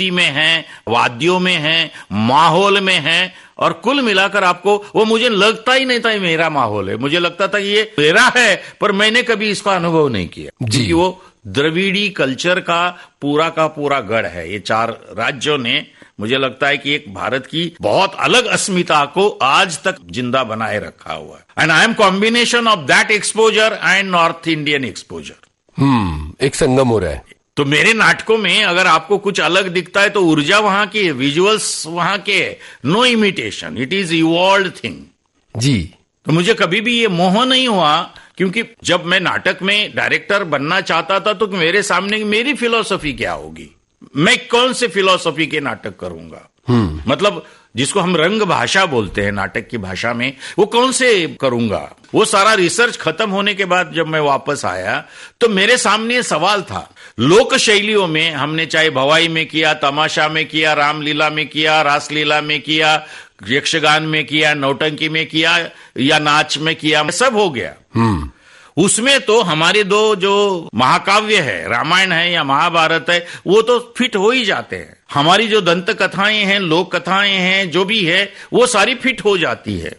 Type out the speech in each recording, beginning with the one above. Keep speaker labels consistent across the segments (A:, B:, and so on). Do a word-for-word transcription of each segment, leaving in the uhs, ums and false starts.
A: सृष्टि में है, वाद्यों में है, माहौल में है, और कुल मिलाकर आपको वो मुझे लगता ही नहीं था ये मेरा माहौल है, मुझे लगता था ये मेरा है, पर मैंने कभी इसका अनुभव नहीं किया, क्योंकि वो द्रविड़ी कल्चर का पूरा का पूरा गढ़ है। ये चार राज्यों ने मुझे लगता है कि एक भारत की बहुत अलग अस्मिता को आज तक जिंदा बनाए रखा हुआ है। And I am combination of that exposure and north Indian exposure.
B: हम्म एक संगम हो रहा है।
A: तो मेरे नाटकों में अगर आपको कुछ अलग दिखता है तो ऊर्जा वहां की है, विजुअल्स वहां के है, no imitation, it is evolved thing
B: जी।
A: तो मुझे कभी भी ये मोह नहीं हुआ, क्योंकि जब मैं नाटक में डायरेक्टर बनना चाहता था तो मेरे सामने मेरी फिलॉसफी क्या होगी, मैं कौन से फिलॉसफी के नाटक करूंगा, मतलब जिसको हम रंग भाषा बोलते हैं नाटक की भाषा में, वो कौन से करूंगा। वो सारा रिसर्च खत्म होने के बाद जब मैं वापस आया तो मेरे सामने सवाल था। लोक शैलियों में हमने चाहे भवाई में किया, तमाशा में किया, रामलीला में किया, रासलीला में किया, यक्षगान में किया, नौटंकी में किया या नाच में किया, सब हो गया। उसमें तो हमारे दो जो महाकाव्य है, रामायण है या महाभारत है, वो तो फिट हो ही जाते हैं। हमारी जो दंत कथाएं हैं, लोक कथाएं हैं, जो भी है वो सारी फिट हो जाती है।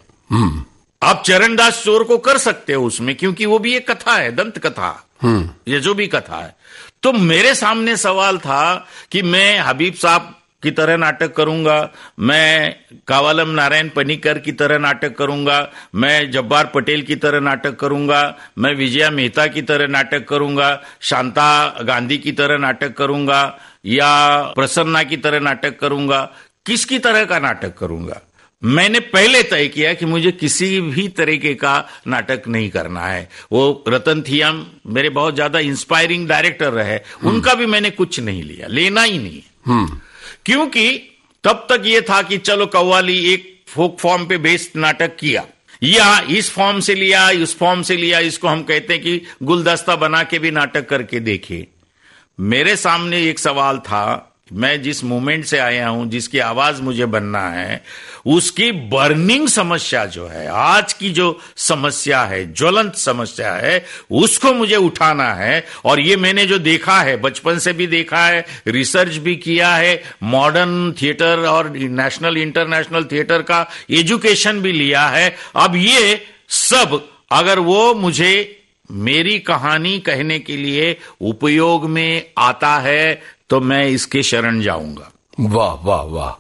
A: आप चरणदास चोर को कर सकते हो उसमें, क्योंकि वो भी एक कथा है, दंत कथा, ये जो भी कथा है। तो मेरे सामने सवाल था कि मैं हबीब साहब की तरह नाटक करूंगा, मैं कावालम नारायण पनिकर की तरह नाटक करूंगा, मैं जब्बार पटेल की तरह नाटक करूंगा, मैं विजया मेहता की तरह नाटक करूंगा, शांता गांधी की तरह नाटक करूंगा, या प्रसन्ना की तरह नाटक करूंगा, किसकी तरह का नाटक करूंगा। मैंने पहले तय किया कि मुझे किसी भी तरीके का नाटक नहीं करना है। वो रतन थियम मेरे बहुत ज्यादा इंस्पायरिंग डायरेक्टर रहे, उनका भी मैंने कुछ नहीं लिया, लेना ही नहीं, क्योंकि तब तक ये था कि चलो कव्वाली एक फोक फॉर्म पे बेस्ड नाटक किया, या इस फॉर्म से लिया, इस फॉर्म से लिया, इसको हम कहते हैं कि गुलदस्ता बना के भी नाटक करके देखे। मेरे सामने एक सवाल था, मैं जिस मूवमेंट से आया हूं, जिसकी आवाज मुझे बनना है, उसकी बर्निंग समस्या जो है, आज की जो समस्या है, ज्वलंत समस्या है, उसको मुझे उठाना है। और ये मैंने जो देखा है, बचपन से भी देखा है, रिसर्च भी किया है, मॉडर्न थिएटर और नेशनल इंटरनेशनल थिएटर का एजुकेशन भी लिया है। अब ये सब अगर वो मुझे मेरी कहानी कहने के लिए उपयोग में आता है तो मैं इसके शरण जाऊंगा।
B: वाह वाह वाह।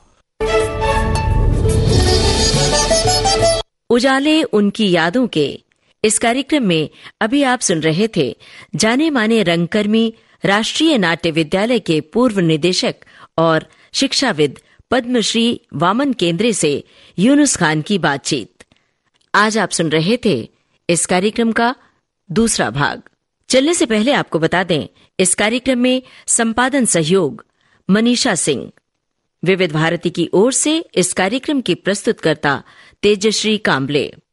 C: उजाले उनकी यादों के इस कार्यक्रम में अभी आप सुन रहे थे जाने माने रंगकर्मी, राष्ट्रीय नाट्य विद्यालय के पूर्व निदेशक और शिक्षाविद पद्मश्री वामन केंद्रे से यूनुस खान की बातचीत। आज आप सुन रहे थे इस कार्यक्रम का दूसरा भाग। चलने से पहले आपको बता दें, इस कार्यक्रम में संपादन सहयोग मनीषा सिंह। विविध भारती की ओर से इस कार्यक्रम की प्रस्तुतकर्ता तेजश्री कांबले।